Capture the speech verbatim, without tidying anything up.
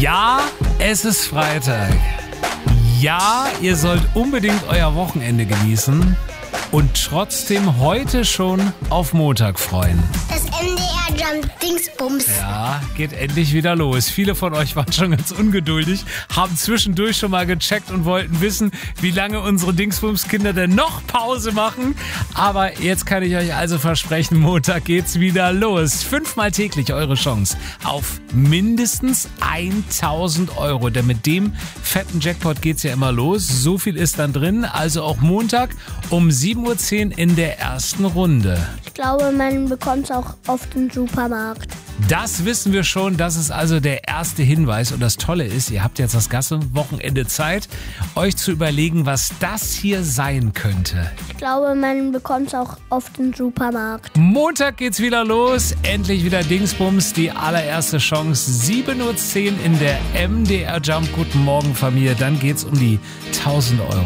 Ja, es ist Freitag. Ja, ihr sollt unbedingt euer Wochenende genießen und trotzdem heute schon auf Montag freuen. Das M D R Jump Dingsbums. Ja, geht endlich wieder los. Viele von euch waren schon ganz ungeduldig, haben zwischendurch schon mal gecheckt und wollten wissen, wie lange unsere Dingsbums-Kinder denn noch Pause machen. Aber jetzt kann ich euch also versprechen, Montag geht's wieder los. Fünfmal täglich eure Chance auf mindestens tausend Euro. Denn mit dem fetten Jackpot geht's ja immer los. So viel ist dann drin. Also auch Montag um sieben Uhr zehn in der ersten Runde. Ich glaube, man bekommt es auch auf dem Supermarkt. Das wissen wir schon, das ist also der erste Hinweis. Und das Tolle ist, ihr habt jetzt das ganze Wochenende Zeit, euch zu überlegen, was das hier sein könnte. Ich glaube, man bekommt es auch auf dem Supermarkt. Montag geht's wieder los, endlich wieder Dingsbums, die allererste Chance, sieben Uhr zehn in der M D R Jump. Guten Morgen, Familie, dann geht's um die tausend Euro.